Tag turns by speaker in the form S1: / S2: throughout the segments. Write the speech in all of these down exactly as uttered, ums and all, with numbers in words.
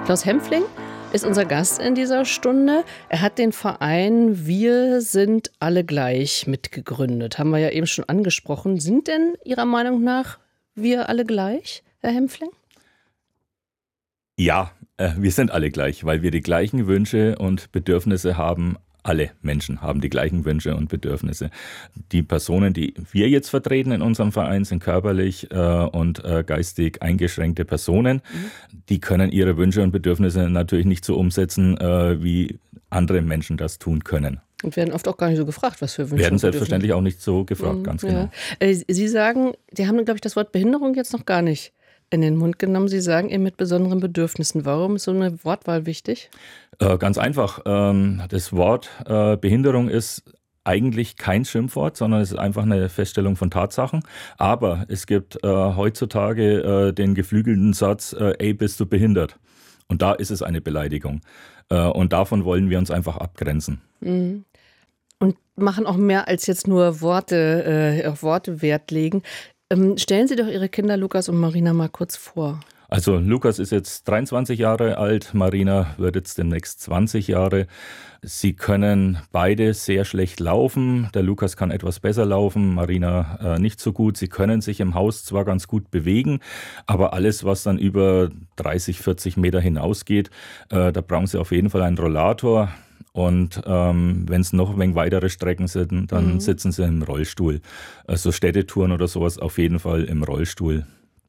S1: Klaus Hempfling ist unser Gast in dieser Stunde. Er hat den Verein Wir sind alle gleich mitgegründet. Haben wir ja eben schon angesprochen. Sind denn Ihrer Meinung nach wir alle gleich, Herr Hempfling?
S2: Ja, äh, wir sind alle gleich, weil wir die gleichen Wünsche und Bedürfnisse haben. Alle Menschen haben die gleichen Wünsche und Bedürfnisse. Die Personen, die wir jetzt vertreten in unserem Verein, sind körperlich äh, und äh, geistig eingeschränkte Personen. Mhm. Die können ihre Wünsche und Bedürfnisse natürlich nicht so umsetzen, äh, wie andere Menschen das tun können.
S1: Und werden oft auch gar nicht so gefragt, was für Wünsche
S2: werden selbstverständlich auch nicht so gefragt, mhm, ganz genau.
S1: Ja. Sie sagen, Sie haben, glaube ich, das Wort Behinderung jetzt noch gar nicht in den Mund genommen. Sie sagen eben mit besonderen Bedürfnissen. Warum ist so eine Wortwahl wichtig?
S2: Äh, ganz einfach. Ähm, das Wort äh, Behinderung ist eigentlich kein Schimpfwort, sondern es ist einfach eine Feststellung von Tatsachen. Aber es gibt äh, heutzutage äh, den geflügelten Satz, äh, ey, bist du behindert? Und da ist es eine Beleidigung. Äh, und davon wollen wir uns einfach abgrenzen.
S1: Mhm. Und machen auch mehr als jetzt nur Worte, äh, auf Worte Wert legen. Ähm, stellen Sie doch Ihre Kinder Lukas und Marina mal kurz vor.
S2: Also Lukas ist jetzt dreiundzwanzig Jahre alt, Marina wird jetzt demnächst zwanzig Jahre. Sie können beide sehr schlecht laufen. Der Lukas kann etwas besser laufen, Marina äh, nicht so gut. Sie können sich im Haus zwar ganz gut bewegen, aber alles, was dann über dreißig, vierzig Meter hinausgeht, äh, da brauchen sie auf jeden Fall einen Rollator. Und ähm, wenn es noch ein wenig weitere Strecken sind, dann mhm. sitzen sie im Rollstuhl. Also Städtetouren oder sowas auf jeden Fall im Rollstuhl.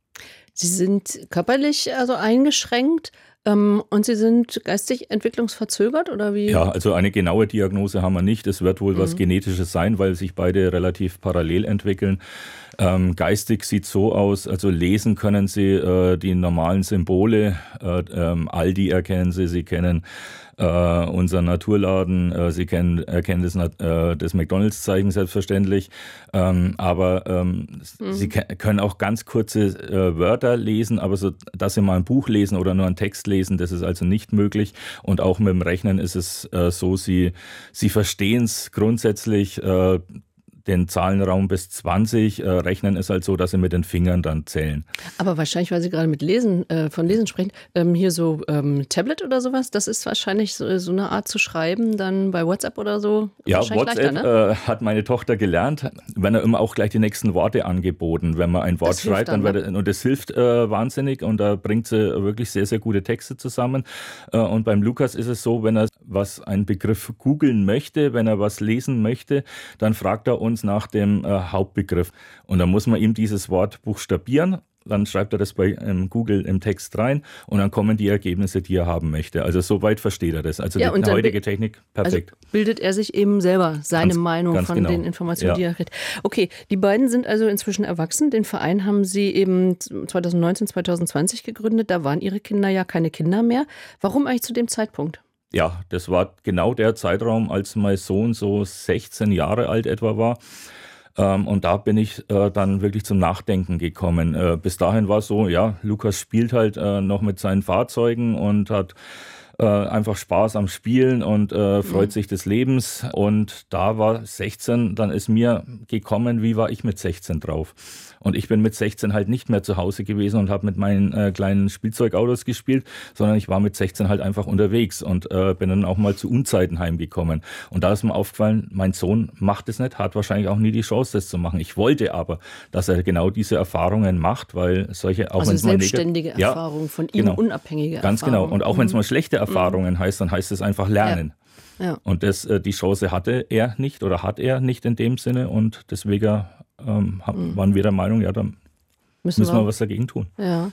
S1: Sie sind körperlich also eingeschränkt ähm, und Sie sind geistig entwicklungsverzögert oder wie?
S2: Ja, also eine genaue Diagnose haben wir nicht. Es wird wohl mhm. was Genetisches sein, weil sich beide relativ parallel entwickeln. Ähm, geistig sieht so aus, also lesen können Sie äh, die normalen Symbole, äh, ähm, Aldi erkennen Sie, Sie kennen äh, unseren Naturladen, äh, Sie kennen, erkennen das, äh, das McDonalds-Zeichen selbstverständlich, ähm, aber ähm, mhm. Sie ke- können auch ganz kurze äh, Wörter lesen, aber so, dass Sie mal ein Buch lesen oder nur einen Text lesen, das ist also nicht möglich. Und auch mit dem Rechnen ist es äh, so, Sie, Sie verstehen es grundsätzlich, äh, den Zahlenraum bis zwanzig. Äh, rechnen ist halt so, dass sie mit den Fingern dann zählen.
S1: Aber wahrscheinlich, weil Sie gerade mit Lesen, äh, von Lesen sprechen, ähm, hier so ähm, Tablet oder sowas, das ist wahrscheinlich so, so eine Art zu schreiben, dann bei WhatsApp oder so.
S2: Ja, WhatsApp leichter, ne? äh, hat meine Tochter gelernt, wenn er immer auch gleich die nächsten Worte angeboten. Wenn man ein Wort das schreibt, dann, dann wird, und das hilft äh, wahnsinnig und da bringt sie wirklich sehr, sehr gute Texte zusammen. Äh, und beim Lukas ist es so, wenn er was einen Begriff googeln möchte, wenn er was lesen möchte, dann fragt er uns nach dem äh, Hauptbegriff. Und dann muss man ihm dieses Wort buchstabieren. Dann schreibt er das bei ähm, Google im Text rein und dann kommen die Ergebnisse, die er haben möchte. Also soweit versteht er das. Also ja, die heutige Technik, perfekt.
S1: Also bildet er sich eben selber seine
S2: ganz,
S1: Meinung
S2: ganz
S1: von
S2: genau.
S1: den Informationen,
S2: ja.
S1: die er kriegt. Okay, die beiden sind also inzwischen erwachsen. Den Verein haben Sie eben zwanzig neunzehn, zwanzig zwanzig gegründet. Da waren Ihre Kinder ja keine Kinder mehr. Warum eigentlich zu dem Zeitpunkt?
S2: Ja, das war genau der Zeitraum, als mein Sohn so sechzehn Jahre alt etwa war. Ähm, und da bin ich äh, dann wirklich zum Nachdenken gekommen. Äh, bis dahin war es so, ja, Lukas spielt halt äh, noch mit seinen Fahrzeugen und hat äh, einfach Spaß am Spielen und äh, freut mhm. sich des Lebens. Und da war sechzehn, dann ist mir gekommen, wie war ich mit sechzehn drauf? Und ich bin mit sechzehn halt nicht mehr zu Hause gewesen und habe mit meinen äh, kleinen Spielzeugautos gespielt, sondern ich war mit sechzehn halt einfach unterwegs und äh, bin dann auch mal zu Unzeiten heimgekommen. Und da ist mir aufgefallen, mein Sohn macht es nicht, hat wahrscheinlich auch nie die Chance, das zu machen. Ich wollte aber, dass er genau diese Erfahrungen macht, weil solche auch
S1: also
S2: wenn es mal
S1: selbstständige
S2: neg-
S1: Erfahrungen, ja, von ihm
S2: genau,
S1: unabhängige
S2: ganz
S1: Erfahrungen.
S2: Ganz genau. Und auch mhm. wenn es mal schlechte Erfahrungen mhm. heißt, dann heißt es einfach lernen.
S1: Ja. Ja.
S2: Und das, äh, die Chance hatte er nicht oder hat er nicht in dem Sinne und deswegen ähm, mhm. waren wir der Meinung, ja, dann müssen, müssen wir, wir was dagegen tun.
S1: Ja,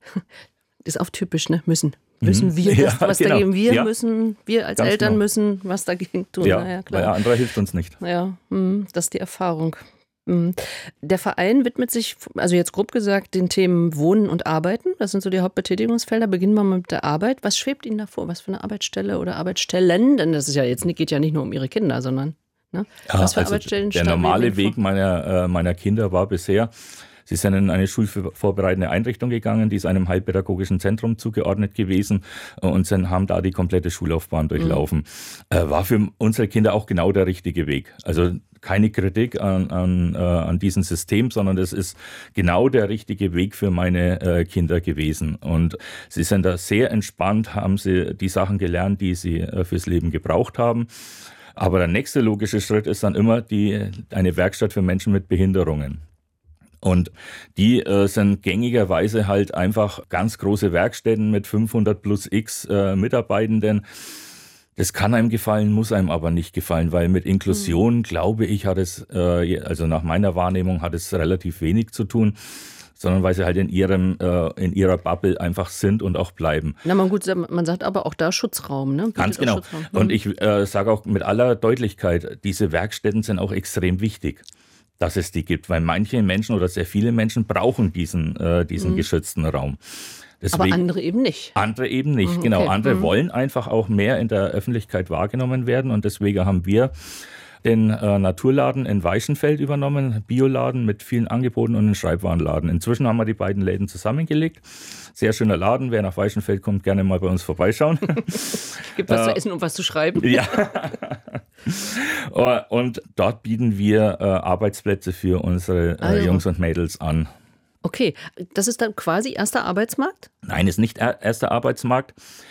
S1: ist auch typisch, ne? Müssen. Müssen wir
S2: ja,
S1: was, was
S2: genau.
S1: dagegen, wir
S2: ja.
S1: müssen, wir als
S2: Ganz
S1: Eltern
S2: genau.
S1: müssen was dagegen tun.
S2: Ja,
S1: ja klar.
S2: weil anderer hilft uns nicht.
S1: Ja, das ist die Erfahrung. Der Verein widmet sich, also jetzt grob gesagt, den Themen Wohnen und Arbeiten. Das sind so die Hauptbetätigungsfelder. Beginnen wir mal mit der Arbeit. Was schwebt Ihnen da vor? Was für eine Arbeitsstelle oder Arbeitsstellen? Denn das ist ja jetzt geht ja nicht nur um Ihre Kinder, sondern ne?
S2: Ja,
S1: was für
S2: also
S1: Arbeitsstellen?
S2: Der normale Weg meiner, äh, meiner Kinder war bisher, Sie sind in eine schulvorbereitende Einrichtung gegangen, die ist einem heilpädagogischen Zentrum zugeordnet gewesen und sind, haben da die komplette Schullaufbahn durchlaufen. Mhm. Äh, war für unsere Kinder auch genau der richtige Weg. Also keine Kritik an, an, äh, an diesem System, sondern das ist genau der richtige Weg für meine äh, Kinder gewesen. Und sie sind da sehr entspannt, haben sie die Sachen gelernt, die sie äh, fürs Leben gebraucht haben. Aber der nächste logische Schritt ist dann immer die, eine Werkstatt für Menschen mit Behinderungen. Und die äh, sind gängigerweise halt einfach ganz große Werkstätten mit fünfhundert plus x äh, Mitarbeitenden. Das kann einem gefallen, muss einem aber nicht gefallen, weil mit Inklusion, mhm. glaube ich, hat es, äh, also nach meiner Wahrnehmung, hat es relativ wenig zu tun, sondern weil sie halt in ihrem äh, in ihrer Bubble einfach sind und auch bleiben.
S1: Na man gut, man sagt aber auch da Schutzraum, ne? Bietet
S2: Ganz genau.
S1: Schutzraum.
S2: Und ich äh, sage auch mit aller Deutlichkeit, diese Werkstätten sind auch extrem wichtig, dass es die gibt, weil manche Menschen oder sehr viele Menschen brauchen diesen, äh, diesen mhm. geschützten Raum.
S1: Deswegen, aber andere eben nicht.
S2: Andere eben nicht,
S1: okay.
S2: genau. Andere
S1: mhm.
S2: wollen einfach auch mehr in der Öffentlichkeit wahrgenommen werden und deswegen haben wir den äh, Naturladen in Weichenfeld übernommen, Bioladen mit vielen Angeboten und einen Schreibwarenladen. Inzwischen haben wir die beiden Läden zusammengelegt. Sehr schöner Laden, wer nach Weichenfeld kommt, gerne mal bei uns vorbeischauen.
S1: Gibt was äh, zu essen und was zu schreiben.
S2: Ja. Und dort bieten wir äh, Arbeitsplätze für unsere äh, also. Jungs und Mädels an.
S1: Okay, das ist dann quasi erster Arbeitsmarkt?
S2: Nein, ist nicht erster Arbeitsmarkt.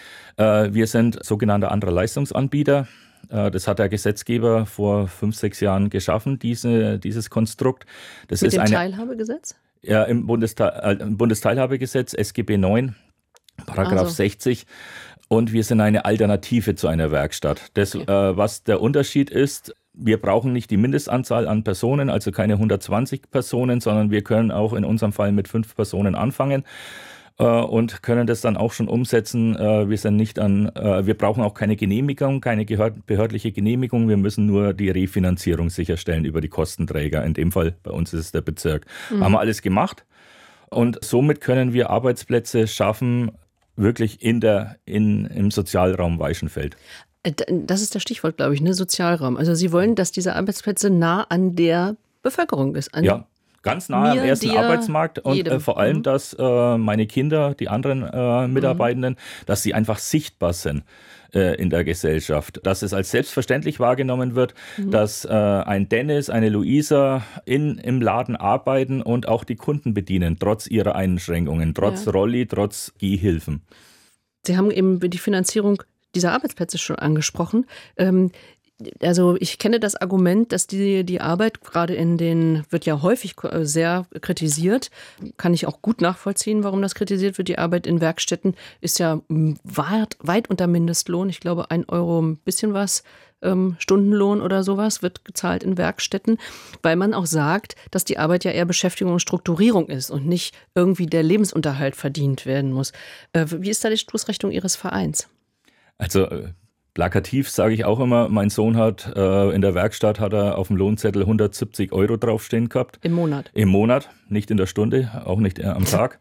S2: Wir sind sogenannter anderer Leistungsanbieter. Das hat der Gesetzgeber vor fünf, sechs Jahren geschaffen, diese, dieses Konstrukt. Das
S1: Mit
S2: ist
S1: dem
S2: eine,
S1: Teilhabegesetz?
S2: Ja, im, Bundesteil, äh, im Bundesteilhabegesetz, S G B neun, Paragraph also. sechzig. Und wir sind eine Alternative zu einer Werkstatt. Das, okay. äh, was der Unterschied ist, wir brauchen nicht die Mindestanzahl an Personen, also keine hundertzwanzig Personen, sondern wir können auch in unserem Fall mit fünf Personen anfangen äh, und können das dann auch schon umsetzen. Äh, wir sind nicht an, äh, wir brauchen auch keine Genehmigung, keine behördliche Genehmigung. Wir müssen nur die Refinanzierung sicherstellen über die Kostenträger. In dem Fall bei uns ist es der Bezirk. Mhm. Haben wir alles gemacht und somit können wir Arbeitsplätze schaffen, wirklich in der, in, im Sozialraum Weichenfeld.
S1: Das ist das Stichwort, glaube ich, ne? Sozialraum. Also Sie wollen, dass diese Arbeitsplätze nah an der Bevölkerung ist. An
S2: ja, ganz nah am ersten
S1: dir,
S2: Arbeitsmarkt und äh, vor allem, dass äh, meine Kinder, die anderen äh, Mitarbeitenden, mhm. dass sie einfach sichtbar sind äh, in der Gesellschaft. Dass es als selbstverständlich wahrgenommen wird, mhm. dass äh, ein Dennis, eine Luisa in, im Laden arbeiten und auch die Kunden bedienen, trotz ihrer Einschränkungen, trotz ja. Rolli, trotz Gehhilfen.
S1: Sie haben eben die Finanzierung dieser Arbeitsplätze schon angesprochen. Ähm, also ich kenne das Argument, dass die, die Arbeit gerade in den, wird ja häufig sehr kritisiert, kann ich auch gut nachvollziehen, warum das kritisiert wird. Die Arbeit in Werkstätten ist ja weit, weit unter Mindestlohn. Ich glaube, ein Euro ein bisschen was, ähm, Stundenlohn oder sowas wird gezahlt in Werkstätten, weil man auch sagt, dass die Arbeit ja eher Beschäftigung und Strukturierung ist und nicht irgendwie der Lebensunterhalt verdient werden muss. Äh, wie ist da die Stoßrichtung Ihres Vereins?
S2: Also plakativ sage ich auch immer, mein Sohn hat äh, in der Werkstatt hat er auf dem Lohnzettel hundertsiebzig Euro draufstehen gehabt.
S1: Im Monat?
S2: Im Monat, nicht in der Stunde, auch nicht äh, am Tag.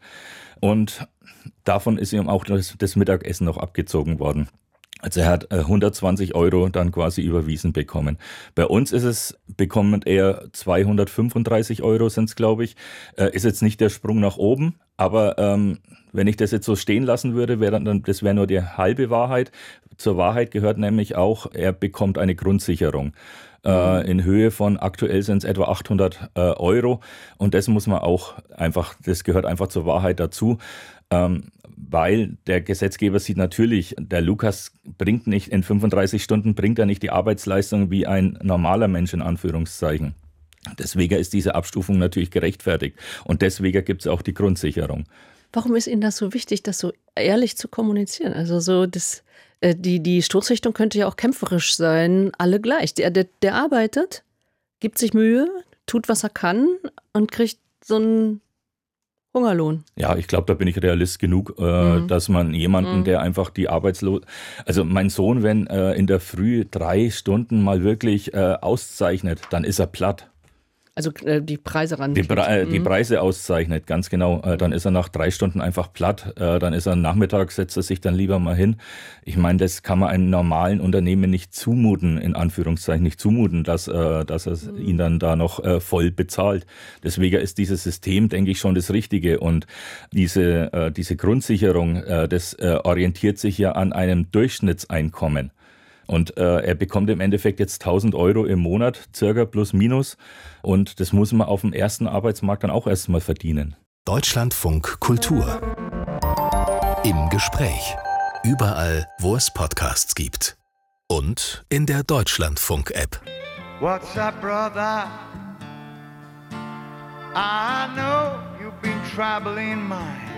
S2: Und davon ist ihm auch das, das Mittagessen noch abgezogen worden. Also er hat äh, hundertzwanzig Euro dann quasi überwiesen bekommen. Bei uns ist es, bekommen er zweihundertfünfunddreißig Euro sind es, glaube ich. Äh, ist jetzt nicht der Sprung nach oben, aber ähm, wenn ich das jetzt so stehen lassen würde, wäre dann, das wäre nur die halbe Wahrheit. Zur Wahrheit gehört nämlich auch, er bekommt eine Grundsicherung äh, in Höhe von, aktuell sind es etwa achthundert äh, Euro. Und das muss man auch einfach, das gehört einfach zur Wahrheit dazu. Ähm, weil der Gesetzgeber sieht natürlich, der Lukas bringt nicht, in fünfunddreißig Stunden bringt er nicht die Arbeitsleistung wie ein normaler Mensch in Anführungszeichen. Deswegen ist diese Abstufung natürlich gerechtfertigt und deswegen gibt es auch die Grundsicherung.
S1: Warum ist Ihnen das so wichtig, das so ehrlich zu kommunizieren? Also so das, äh, die, die Stoßrichtung könnte ja auch kämpferisch sein, alle gleich. Der, der, der arbeitet, gibt sich Mühe, tut, was er kann und kriegt so einen Hungerlohn.
S2: Ja, ich glaube, da bin ich Realist genug, äh, mhm. dass man jemanden, mhm. der einfach die Arbeitslos... Also mein Sohn, wenn äh, in der Früh drei Stunden mal wirklich äh, auszeichnet, dann ist er platt.
S1: Also äh, die Preise ran.
S2: Die, Pre-
S1: mhm.
S2: die Preise auszeichnet, ganz genau. Äh, dann ist er nach drei Stunden einfach platt. Äh, dann ist er Nachmittag, setzt er sich dann lieber mal hin. Ich meine, das kann man einem normalen Unternehmen nicht zumuten, in Anführungszeichen nicht zumuten, dass, äh, dass er mhm. ihn dann da noch äh, voll bezahlt. Deswegen ist dieses System, denke ich, schon das Richtige. Und diese, äh, diese Grundsicherung, äh, das äh, orientiert sich ja an einem Durchschnittseinkommen. Und äh, er bekommt im Endeffekt jetzt tausend Euro im Monat, circa plus minus. Und das muss man auf dem ersten Arbeitsmarkt dann auch erstmal verdienen.
S3: Deutschlandfunk Kultur. Im Gespräch. Überall, wo es Podcasts gibt. Und in der Deutschlandfunk-App.
S4: What's up, brother? I know you've been troubling mine.